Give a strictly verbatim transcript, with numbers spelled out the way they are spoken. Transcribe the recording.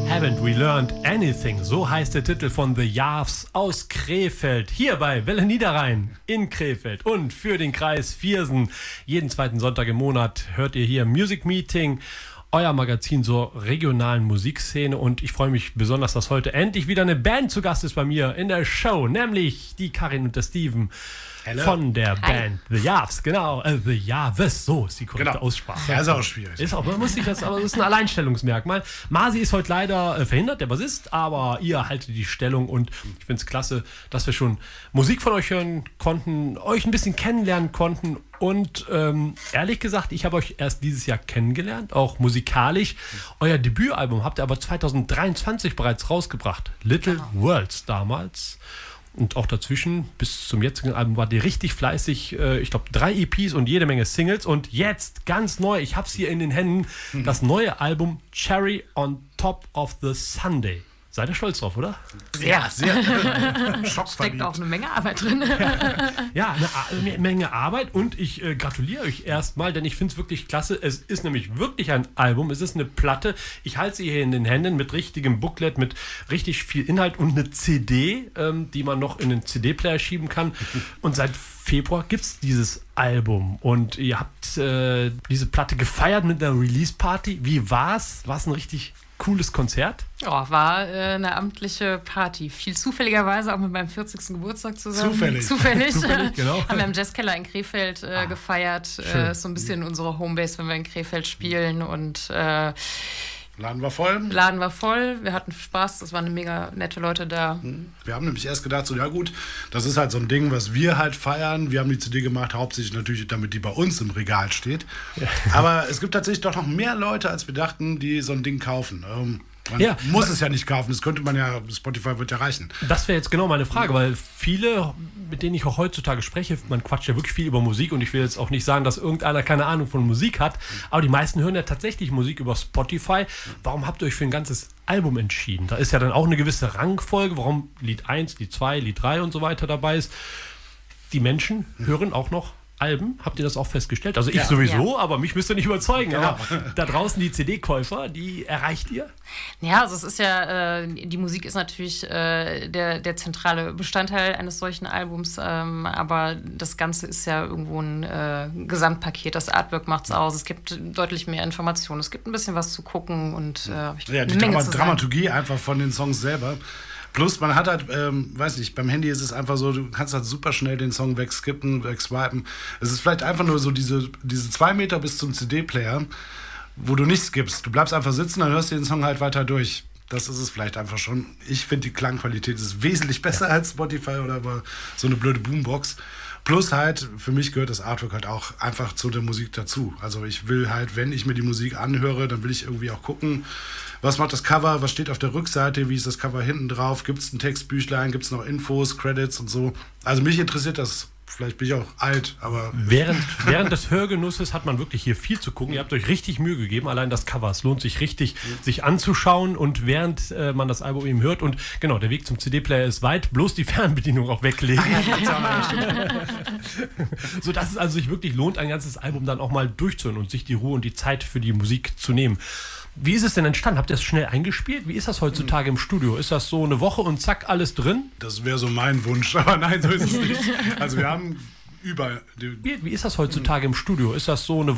Haven't we learned anything? So heißt der Titel von The Yarfs aus Krefeld. Hier bei Welle Niederrhein in Krefeld und für den Kreis Viersen. Jeden zweiten Sonntag im Monat hört ihr hier Music Meeting, euer Magazin zur regionalen Musikszene. Und ich freue mich besonders, dass heute endlich wieder eine Band zu Gast ist bei mir in der Show, nämlich die Karin und der Steven. Hello. Von der Hi. Band The Yarfs, genau, äh, The Yarfs, so ist die korrekte genau. Aussprache. Ja, ist auch schwierig. Ist auch, man muss sich das, aber das ist ein Alleinstellungsmerkmal. Masi ist heute leider äh, verhindert, der Bassist, aber ihr haltet die Stellung und ich finde es klasse, dass wir schon Musik von euch hören konnten, euch ein bisschen kennenlernen konnten und ähm, ehrlich gesagt, ich habe euch erst dieses Jahr kennengelernt, auch musikalisch. Euer Debütalbum habt ihr aber zwanzig dreiundzwanzig bereits rausgebracht, Little genau. Worlds damals. Und auch dazwischen, bis zum jetzigen Album, war die richtig fleißig. Äh, ich glaube, drei E Ps und jede Menge Singles. Und jetzt, ganz neu, ich habe es hier in den Händen, mhm. das neue Album Cherry on Top of the Sunday. Seid ihr stolz drauf, oder? Sehr, sehr. Steckt auch eine Menge Arbeit drin. Ja, eine, eine Menge Arbeit und ich äh, gratuliere euch erstmal, denn ich finde es wirklich klasse. Es ist nämlich wirklich ein Album, es ist eine Platte. Ich halte sie hier in den Händen mit richtigem Booklet, mit richtig viel Inhalt und eine C D, ähm, die man noch in den C D-Player schieben kann. Und seit Februar gibt es dieses Album und ihr habt äh, diese Platte gefeiert mit einer Release-Party. Wie war's? War es ein richtig cooles Konzert? Ja, war äh, eine amtliche Party. Viel zufälligerweise auch mit meinem vierzigsten Geburtstag zusammen. Zufällig. Zufällig. Zufällig, genau. Haben wir im Jazzkeller in Krefeld äh, ah, gefeiert. Äh, so ein bisschen unsere Homebase, wenn wir in Krefeld spielen. Und äh, Laden war voll. Laden war voll. Wir hatten Spaß. Es waren mega nette Leute da. Wir haben nämlich erst gedacht, so ja gut, das ist halt so ein Ding, was wir halt feiern. Wir haben die C D gemacht, hauptsächlich natürlich, damit die bei uns im Regal steht. Ja. Aber es gibt tatsächlich doch noch mehr Leute, als wir dachten, die so ein Ding kaufen. Ähm, Man ja. muss es ja nicht kaufen, das könnte man ja, Spotify wird ja reichen. Das wäre jetzt genau meine Frage, weil viele, mit denen ich auch heutzutage spreche, man quatscht ja wirklich viel über Musik und ich will jetzt auch nicht sagen, dass irgendeiner keine Ahnung von Musik hat, aber die meisten hören ja tatsächlich Musik über Spotify. Warum habt ihr euch für ein ganzes Album entschieden? Da ist ja dann auch eine gewisse Rangfolge, warum Lied eins, Lied zwei, Lied drei und so weiter dabei ist. Die Menschen hören auch noch Alben, habt ihr das auch festgestellt? Also ich ja. sowieso, ja. aber mich müsst ihr nicht überzeugen. Genau. Aber da draußen die C D-Käufer, die erreicht ihr? Ja, also es ist ja, äh, die Musik ist natürlich äh, der, der zentrale Bestandteil eines solchen Albums, ähm, aber das Ganze ist ja irgendwo ein äh, Gesamtpaket. Das Artwork macht's aus, es gibt deutlich mehr Informationen, es gibt ein bisschen was zu gucken und äh, ich ja, die Menge Dram- Dramaturgie einfach von den Songs selber. Plus, man hat halt, ähm, weiß nicht, beim Handy ist es einfach so, du kannst halt super schnell den Song wegskippen, wegswipen. Es ist vielleicht einfach nur so diese, diese zwei Meter bis zum C D-Player, wo du nicht skippst. Du bleibst einfach sitzen, dann hörst du den Song halt weiter durch. Das ist es vielleicht einfach schon. Ich finde, die Klangqualität ist wesentlich besser ja. als Spotify oder aber so eine blöde Boombox. Plus halt, für mich gehört das Artwork halt auch einfach zu der Musik dazu. Also ich will halt, wenn ich mir die Musik anhöre, dann will ich irgendwie auch gucken, was macht das Cover, was steht auf der Rückseite, wie ist das Cover hinten drauf, gibt es ein Textbüchlein, gibt es noch Infos, Credits und so. Also mich interessiert das. Vielleicht bin ich auch alt, aber... Während, während des Hörgenusses hat man wirklich hier viel zu gucken. Ihr habt euch richtig Mühe gegeben, allein das Cover. Es lohnt sich richtig, sich anzuschauen und während äh, man das Album eben hört. Und genau, der Weg zum C D-Player ist weit, bloß die Fernbedienung auch weglegen. So dass es also sich wirklich lohnt, ein ganzes Album dann auch mal durchzuhören und sich die Ruhe und die Zeit für die Musik zu nehmen. Wie ist es denn entstanden? Habt ihr es schnell eingespielt? Wie ist das heutzutage im Studio? Ist das so eine Woche und zack, alles drin? Das wäre so mein Wunsch, aber nein, so ist es nicht. Also wir haben über... Wie, wie ist das heutzutage im Studio? Ist das so eine